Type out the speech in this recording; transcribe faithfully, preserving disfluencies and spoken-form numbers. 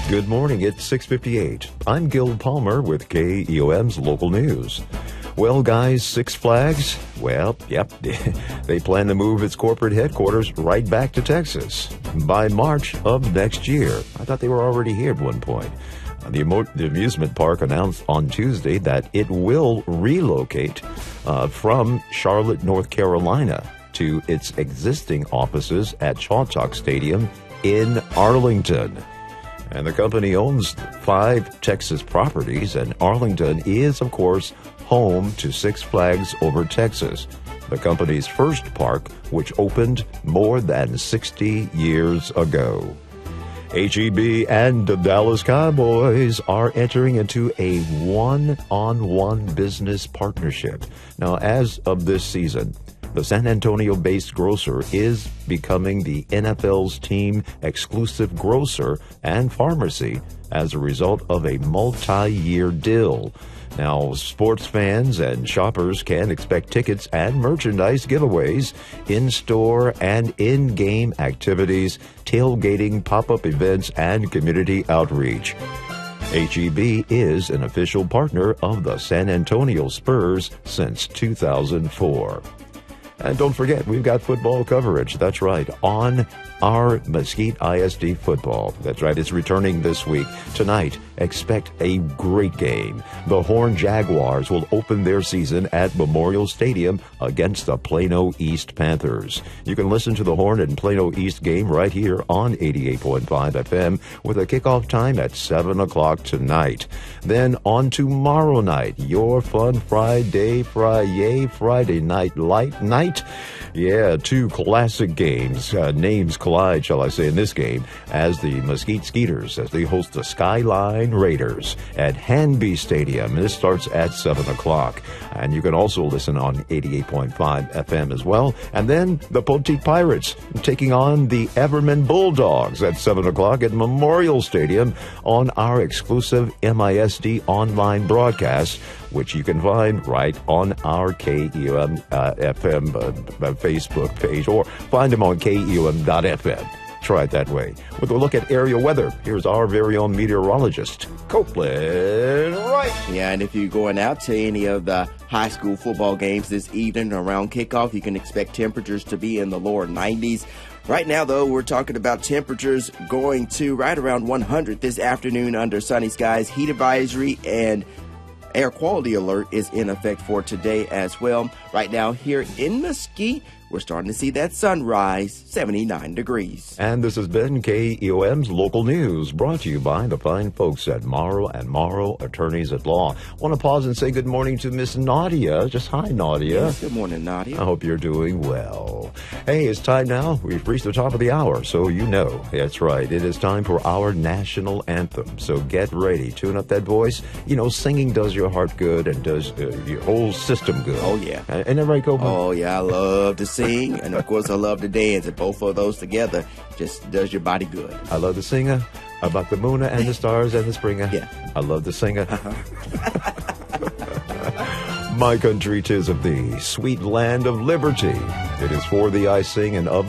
Good morning. It's six fifty-eight. I'm Gil Palmer with K E O M's local news. Well, guys, Six Flags, well, yep, they plan to move its corporate headquarters right back to Texas by March of next year. I thought they were already here at one point. The, emo- the amusement park announced on Tuesday that it will relocate uh, from Charlotte, North Carolina to its existing offices at Chawtuck Stadium in Arlington. And the company owns five Texas properties, and Arlington is, of course, home to Six Flags Over Texas, the company's first park, which opened more than sixty years ago. H E B and the Dallas Cowboys are entering into a one-on-one business partnership. Now, as of this season, the San Antonio-based grocer is becoming the N F L's team exclusive grocer and pharmacy as a result of a multi-year deal. Now, sports fans and shoppers can expect tickets and merchandise giveaways, in-store and in-game activities, tailgating, pop-up events, and community outreach. H E B is an official partner of the San Antonio Spurs since two thousand four. And don't forget, we've got football coverage. That's right, on our Mesquite I S D football. That's right, it's returning this week. Tonight, expect a great game. The Horned Jaguars will open their season at Memorial Stadium against the Plano East Panthers. You can listen to the Horn and Plano East game right here on eighty-eight point five F M with a kickoff time at seven o'clock tonight. Then on tomorrow night, your fun Friday, Friday, Friday night light night. Yeah, two classic games. Uh, names collide, shall I say, in this game, as the Mesquite Skeeters, as they host the Skyline Raiders at Hanby Stadium. And this starts at seven o'clock. And you can also listen on eighty-eight point five F M as well. And then the Poteet Pirates taking on the Everman Bulldogs at seven o'clock at Memorial Stadium on our exclusive M I S D online broadcast, which you can find right on our K E O M uh, F M uh, Facebook page, or find them on K E O M dot F M. Try it that way. With a look at area weather, here's our very own meteorologist, Copeland Wright. Yeah, and if you're going out to any of the high school football games this evening around kickoff, you can expect temperatures to be in the lower nineties. Right now, though, we're talking about temperatures going to right around one hundred this afternoon under sunny skies. Heat advisory and air quality alert is in effect for today as well. Right now here in Mesquite, we're starting to see that sunrise, seventy-nine degrees. And this has been K E O M's Local News, brought to you by the fine folks at Morrow and Morrow Attorneys at Law. Want to pause and say good morning to Miss Nadia. Just hi, Nadia. Yes, good morning, Nadia. I hope you're doing well. Hey, it's time now. We've reached the top of the hour, so you know. That's right. It is time for our national anthem. So get ready. Tune up that voice. You know, singing does your heart good and does uh, your whole system good. Oh, yeah. Uh, Isn't that right, Copeland? Oh, yeah. I love to sing. Sing, and of course I love to dance, and both of those together just does your body good. I love the singer about the moon and the stars and the springer. Yeah. I love the singer. Uh-huh. My country, 'tis of thee, sweet land of liberty. It is for thee I sing, and of